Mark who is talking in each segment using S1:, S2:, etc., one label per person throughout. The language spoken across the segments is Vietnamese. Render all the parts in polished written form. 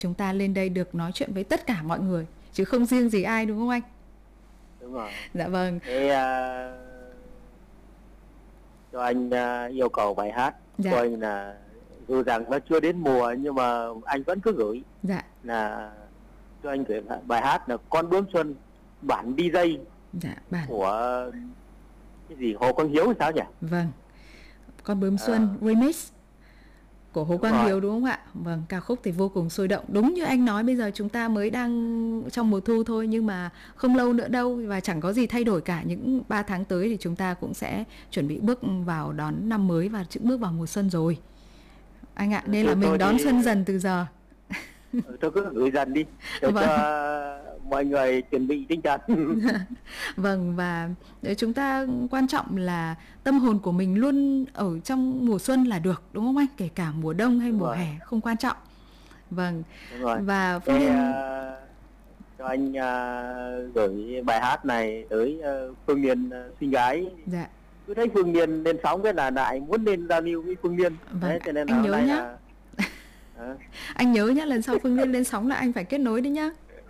S1: chúng ta lên đây được nói chuyện với tất cả mọi người, chứ không riêng gì ai, đúng không anh?
S2: Đúng rồi.
S1: Dạ vâng.
S2: Thế cho anh yêu cầu bài hát
S1: Dạ.
S2: của anh là dù rằng nó chưa đến mùa nhưng mà anh vẫn cứ gửi.
S1: Dạ.
S2: Là cho anh gửi bài hát là Con Bướm Xuân bản DJ.
S1: Dạ, bản
S2: của cái gì Hồ Quang Hiếu hay sao nhỉ?
S1: Vâng, Con Bướm Xuân remix của Hồ Quang
S2: rồi.
S1: Hiếu, đúng không ạ? Vâng, ca khúc thì vô cùng sôi động. Đúng như anh nói, bây giờ chúng ta mới đang trong mùa thu thôi, nhưng mà không lâu nữa đâu, và chẳng có gì thay đổi cả. Những 3 tháng tới thì chúng ta cũng sẽ chuẩn bị bước vào đón năm mới và bước vào mùa xuân rồi anh ạ. Nên là mình đón xuân dần từ giờ.
S2: Tôi cứ gửi dần đi để
S1: Vâng.
S2: cho mọi người chuẩn bị tinh thần.
S1: Vâng, và chúng ta quan trọng là tâm hồn của mình luôn ở trong mùa xuân là được, đúng không anh? Kể cả mùa đông hay mùa hè không quan trọng. Vâng.
S2: Đúng rồi.
S1: Và Phương Liên
S2: cho anh gửi bài hát này tới Phương Liên xinh gái.
S1: Dạ.
S2: Cứ thấy Phương Liên lên sóng cái là lại muốn lên giao lưu với Phương Liên.
S1: Vâng,
S2: đấy, cho nên
S1: anh nhớ nhá. Anh nhớ nhá, lần sau Phương Liên lên sóng là anh phải kết nối đấy nhá.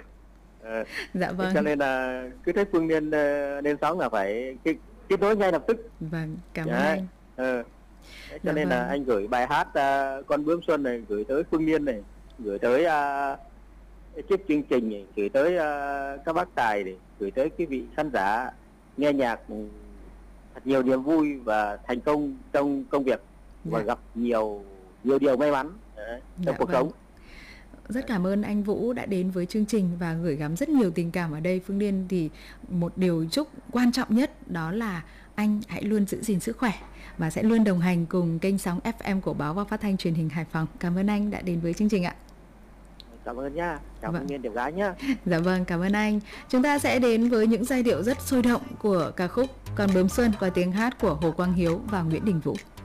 S1: Dạ vâng.
S2: Cho nên là cứ thấy Phương Liên lên sóng là phải kết nối ngay lập tức.
S1: Vâng, cảm ơn anh.
S2: Cho nên là anh gửi bài hát Con Bướm Xuân này gửi tới Phương Liên này, gửi tới chiếc chương trình này, gửi tới các bác tài này, gửi tới quý vị khán giả nghe nhạc thật nhiều niềm vui và thành công trong công việc và gặp nhiều điều may mắn trong cuộc sống.
S1: Rất cảm ơn anh Vũ đã đến với chương trình và gửi gắm rất nhiều tình cảm ở đây. Phương Liên thì một điều chúc quan trọng nhất đó là anh hãy luôn giữ gìn sức khỏe và sẽ luôn đồng hành cùng kênh sóng FM của Báo và Phát thanh Truyền hình Hải Phòng. Cảm ơn anh đã đến với chương trình ạ.
S2: Cảm ơn nhá. Cảm ơn Nhiên Điệp Gái nhá.
S1: Dạ vâng, cảm ơn anh. Chúng ta sẽ đến với những giai điệu rất sôi động của ca khúc Con Bướm Xuân qua tiếng hát của Hồ Quang Hiếu và Nguyễn Đình Vũ.